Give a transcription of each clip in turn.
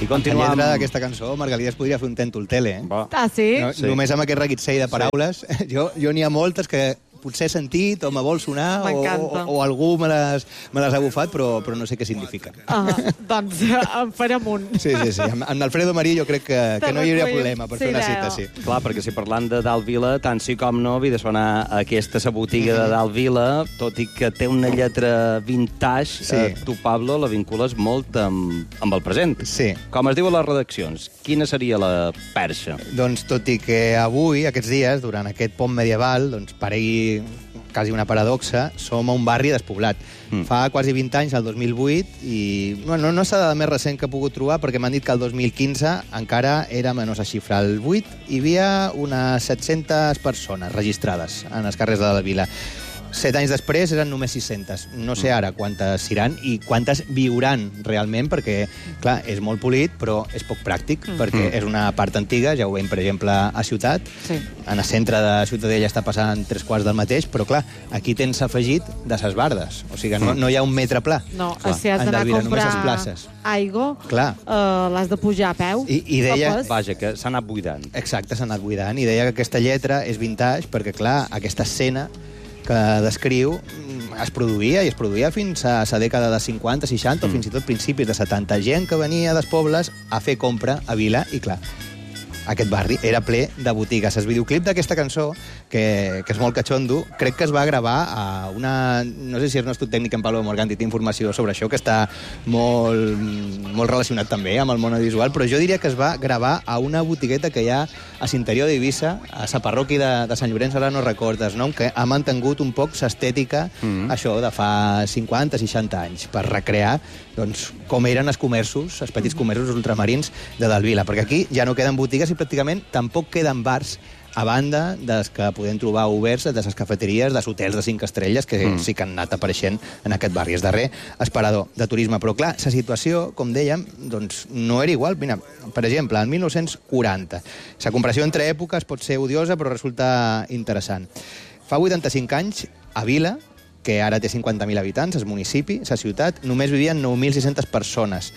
I continuem... La lletra d'aquesta cançó, Margalida es podria fer un tèntol tele, eh? Ah, sí? No, sí. Només amb aquest reguitzell de paraules, jo n'hi ha moltes que potser he sentit o me vol sonar o algú me les ha bufat, però no sé què significa. Doncs en farem un. Sí. Amb Alfredo Marí jo crec que no hi hauria problema per fer una cita, sí. Clar, perquè si parlant de Dalt Vila, tant sí com no, havia de sonar aquesta sa botiga de Dalt Vila, tot i que té una lletra vintage, tu, Pablo, la vincules molt amb el present. Sí. Com es diu a les redaccions? Quina seria la perxa? Doncs tot i que avui, aquests dies, durant aquest pont medieval, doncs paregui quasi una paradoxa, som a un barri despoblat. Fa quasi 20 anys, el 2008, i no s'ha de més recent que he pogut trobar, perquè m'han dit que el 2015 encara era menys a xifra. El 8 hi havia unes 700 persones registrades en els carrers de la vila. 7 anys després eren només 600. No sé ara quantes seran i quantes viuran realment, perquè, clar, és molt polit, però és poc pràctic, perquè és una part antiga, ja ho veiem, per exemple, a Ciutat. Sí. En el centre de Ciutadella està passant 3/4 del mateix, però, clar, aquí tens afegit de ses bardes. O sigui, no hi ha un metre pla. No, si has d'anar a comprar aigua, l'has de pujar a peu. I deia... Vaja, que s'ha anat buidant. Exacte, s'ha anat buidant. I deia que aquesta lletra és vintage perquè, clar, aquesta escena que descriu es produïa fins a la dècada de 50, 60 o fins i tot principis de 70. Gent que venia dels pobles a fer compra a Vila i, clar, aquest barri era ple de botigues. El videoclip d'aquesta cançó, que és molt catxondo, crec que es va gravar a una... No sé si és nostre tècnic en Pablo Morganti, té informació sobre això, que està molt relacionat també amb el món audiovisual, però jo diria que es va gravar a una botigueta que hi ha a l'interior d'Eivissa, a la parròquia de Sant Llorenç, ara no recordes, no? Que ha mantingut un poc l'estètica, això, de fa 50, 60 anys, per recrear doncs, com eren els comerços, els petits comerços ultramarins de Dalt Vila, perquè aquí ja no queden botigues i pràcticament tampoc queden bars, a banda dels que podem trobar oberts, de les cafeteries, dels hotels de 5 estrelles, que sí que han anat apareixent en aquest barri. És darrer esperador de turisme. Però, clar, la situació, com dèiem, doncs, no era igual. Mira, per exemple, en 1940. La comparació entre èpoques pot ser odiosa, però resulta interessant. Fa 85 anys, a Vila, que ara té 50.000 habitants, el municipi, la ciutat, només vivien 9.600 persones.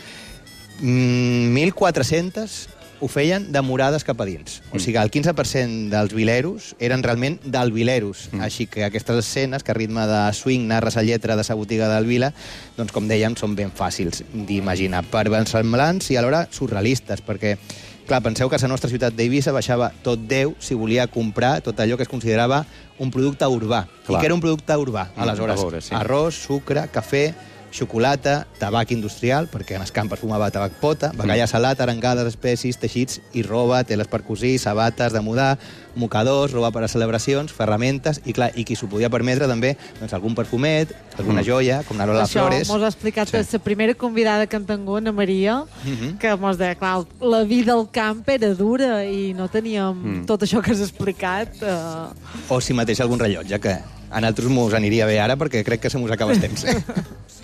1.400 ho feien de murades cap a dins. O sigui, el 15% dels vileros eren realment d'alvileros. Així que aquestes escenes, que a ritme de swing narres la lletra de la botiga d'Alvila, doncs, com dèiem, són ben fàcils d'imaginar. Per semblants i alhora surrealistes, perquè, clar, penseu que a la nostra ciutat d'Eivissa baixava tot Déu si volia comprar tot allò que es considerava un producte urbà. I que era un producte urbà, aleshores. Arròs, sucre, cafè, xocolata, tabac industrial, perquè en el camp es fumava tabac pota, bacallà salat, arengades, espècies, teixits i roba, teles per cosir, sabates de mudar, mocadors, roba per a celebracions, ferramentes, i clar, i qui s'ho podia permetre també, doncs algun perfumet, alguna joia, com Narola Flores. Això mos ha explicat la primera convidada que hem tingut, Ana Maria, que mos deia, clar, la vida al camp era dura i no teníem tot això que has explicat. O si mateix algun rellotge, que a nosaltres mos aniria bé ara perquè crec que se mos acaba el temps.